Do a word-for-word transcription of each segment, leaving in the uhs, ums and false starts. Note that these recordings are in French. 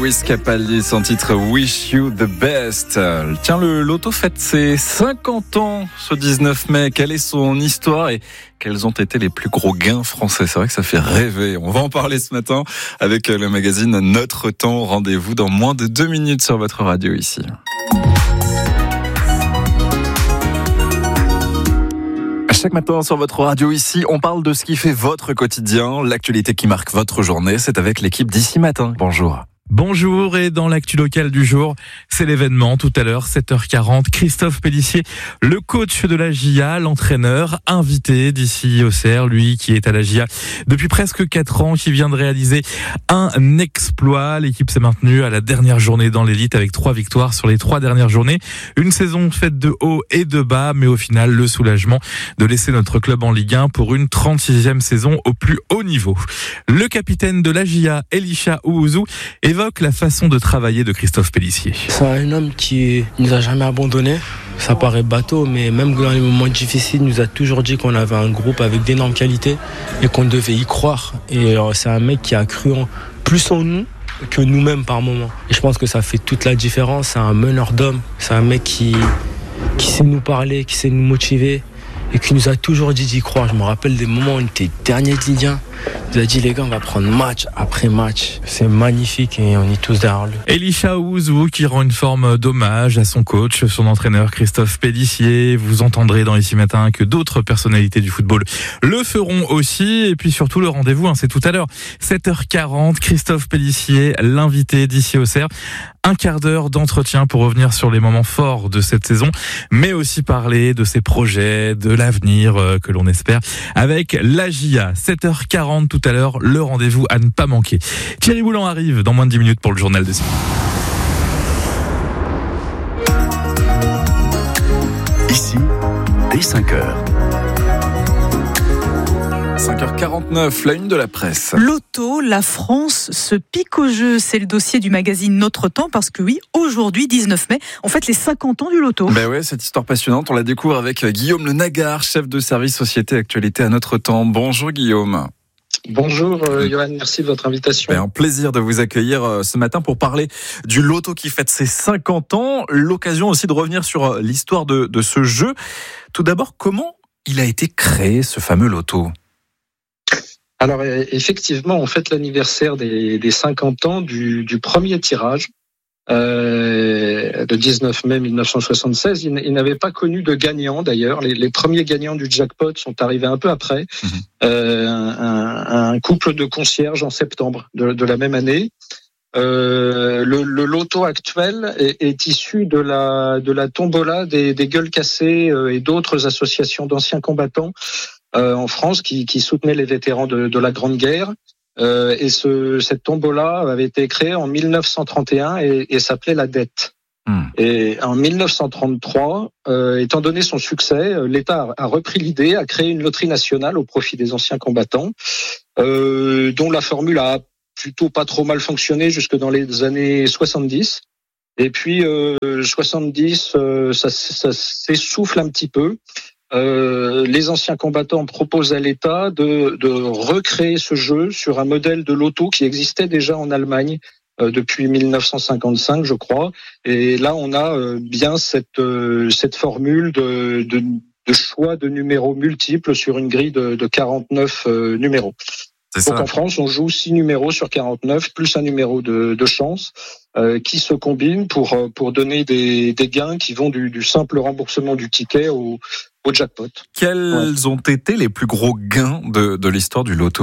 Wiz Capaldi, son titre Wish You the Best. Tiens, le loto fête ses cinquante ans ce dix-neuf mai. Quelle est son histoire et quels ont été les plus gros gains français? C'est vrai que ça fait rêver. On va en parler ce matin avec le magazine Notre Temps. Rendez-vous dans moins de deux minutes sur votre radio ici. Chaque matin sur votre radio ici, on parle de ce qui fait votre quotidien, l'actualité qui marque votre journée. C'est avec l'équipe d'Ici Matin. Bonjour. Bonjour, et dans l'actu locale du jour, c'est l'événement tout à l'heure, sept heures quarante. Christophe Pélissier, le coach de la J A, l'entraîneur, invité d'ici Auxerre, lui qui est à la J A depuis presque quatre ans, qui vient de réaliser un exploit. L'équipe s'est maintenue à la dernière journée dans l'élite avec trois victoires sur les trois dernières journées. Une saison faite de haut et de bas, mais au final, le soulagement de laisser notre club en Ligue un pour une trente-sixième saison au plus haut niveau. Le capitaine de la J A, Elisha Ououzou, évoque la façon de travailler de Christophe Pélissier. C'est un homme qui nous a jamais abandonnés. Ça paraît bateau, mais même dans les moments difficiles, il nous a toujours dit qu'on avait un groupe avec d'énormes qualités et qu'on devait y croire. Et c'est un mec qui a cru en, plus en nous que nous-mêmes par moments. Et je pense que ça fait toute la différence. C'est un meneur d'hommes. C'est un mec qui, qui sait nous parler, qui sait nous motiver et qui nous a toujours dit d'y croire. Je me rappelle des moments où on était dernier de Ligue un. Il nous a dit, les gars, on va prendre match après match. C'est magnifique et on est tous derrière lui. Elisha Ououzou qui rend une forme d'hommage à son coach, son entraîneur Christophe Pélissier. Vous entendrez dans Ici Matin que d'autres personnalités du football le feront aussi. Et puis surtout, le rendez-vous, hein, c'est tout à l'heure. sept heures quarante, Christophe Pélissier, l'invité d'ici Auxerre. Un quart d'heure d'entretien pour revenir sur les moments forts de cette saison, mais aussi parler de ses projets, de l'avenir euh, que l'on espère avec la J A. sept heures quarante tout à l'heure, le rendez-vous à ne pas manquer. Thierry Boulan arrive dans moins de dix minutes pour le journal de sport. Ici, dès cinq heures. cinq heures quarante-neuf, la une de la presse. Loto, la France se pique au jeu. C'est le dossier du magazine Notre Temps parce que oui, aujourd'hui, dix-neuf mai, on fête les cinquante ans du loto. Ben ouais, cette histoire passionnante, on la découvre avec Guillaume Le Nagard, chef de service Société Actualité à Notre Temps. Bonjour Guillaume. Bonjour euh, Johan, merci de votre invitation. Ben, un plaisir de vous accueillir euh, ce matin pour parler du loto qui fête ses cinquante ans. L'occasion aussi de revenir sur euh, l'histoire de, de ce jeu. Tout d'abord, comment il a été créé ce fameux loto ? Alors effectivement, on fête l'anniversaire des, des cinquante ans du, du premier tirage, euh, le dix-neuf mai mille neuf cent soixante-seize. Il, il n'avait pas connu de gagnant d'ailleurs. Les, les premiers gagnants du jackpot sont arrivés un peu après. Mmh. Euh, un, un couple de concierges en septembre de, de la même année. Euh, le, le loto actuel est, est issu de la, de la tombola des, des gueules cassées et d'autres associations d'anciens combattants Euh, en France qui, qui soutenait les vétérans de, de la Grande Guerre. Euh, et ce, cette tombola avait été créée en mille neuf cent trente et un et, et s'appelait la dette. Mmh. Et en mille neuf cent trente-trois, euh, étant donné son succès, l'État a repris l'idée, a créé une loterie nationale au profit des anciens combattants, euh, dont la formule a plutôt pas trop mal fonctionné jusque dans les années soixante-dix. Et puis euh, soixante-dix, euh, ça, ça s'essouffle un petit peu. Euh, les anciens combattants proposent à l'État de, de recréer ce jeu sur un modèle de loto qui existait déjà en Allemagne euh, depuis mille neuf cent cinquante-cinq, je crois. Et là, on a euh, bien cette, euh, cette formule de, de, de choix de numéros multiples sur une grille de, de quarante-neuf euh, numéros. C'est Donc ça. En France, on joue six numéros sur quarante-neuf, plus un numéro de, de chance, euh, qui se combinent pour, pour donner des, des gains qui vont du, du simple remboursement du ticket au, au jackpot. Quels ouais. ont été les plus gros gains de, de l'histoire du loto ?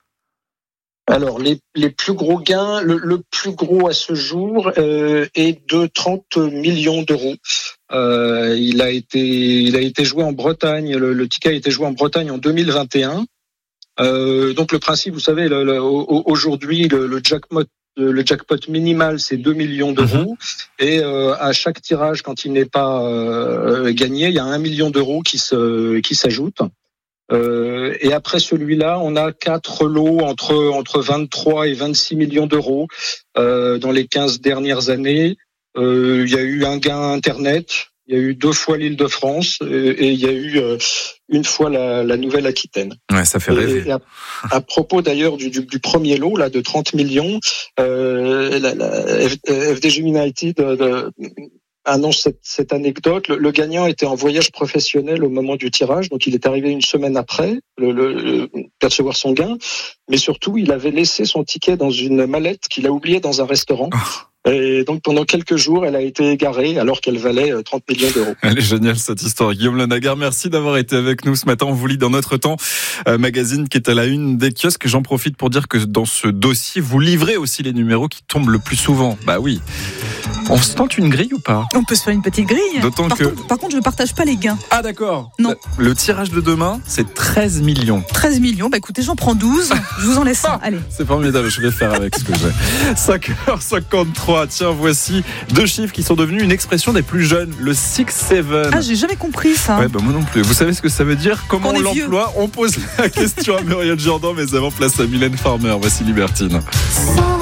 Alors, les, les plus gros gains, le, le plus gros à ce jour euh, est de trente millions d'euros. Euh, il a été, il a été joué en Bretagne, le, le ticket a été joué en Bretagne en deux mille vingt et un. Euh, donc le principe, vous savez, le, le, aujourd'hui le, le jackpot, le jackpot minimal c'est deux millions d'euros mmh. et euh, à chaque tirage, quand il n'est pas euh, gagné, il y a un million d'euros qui se qui s'ajoutent. Euh, et après celui-là, on a quatre lots entre entre vingt-trois et vingt-six millions d'euros euh, dans les quinze dernières années. Euh, il y a eu un gain Internet Il y a eu deux fois l'Île-de-France et, et il y a eu euh, une fois la, la Nouvelle-Aquitaine. Ouais, ça fait rêver. Et, et à, à propos d'ailleurs du, du, du premier lot là de trente millions, euh, la, la F D J United de, de, annonce cette, cette anecdote. Le, le gagnant était en voyage professionnel au moment du tirage, donc il est arrivé une semaine après le, le, le percevoir son gain, mais surtout il avait laissé son ticket dans une mallette qu'il a oubliée dans un restaurant. Oh. Et donc pendant quelques jours, elle a été égarée alors qu'elle valait trente millions d'euros. Elle est géniale cette histoire. Guillaume Lenagar, merci d'avoir été avec nous ce matin. On vous lit dans Notre Temps, euh, magazine qui est à la une des kiosques. J'en profite pour dire que dans ce dossier, vous livrez aussi les numéros qui tombent le plus souvent. Bah oui. On se tente une grille ou pas ? On peut se faire une petite grille. D'autant par, que... contre, par contre, je ne partage pas les gains. Ah d'accord. Non. Le tirage de demain, c'est treize millions. treize millions, bah écoutez, j'en prends douze. Je vous en laisse un. Allez. C'est formidable, je vais faire avec ce que j'ai. cinq heures cinquante-trois, tiens, voici deux chiffres qui sont devenus une expression des plus jeunes, le six sept. Ah, j'ai jamais compris ça. Ouais, bah moi non plus. Vous savez ce que ça veut dire ? Comment on, on l'emploie ? vieux. On pose la question à Muriel Jourdan, mais avant, place à Mylène Farmer. Voici Libertine.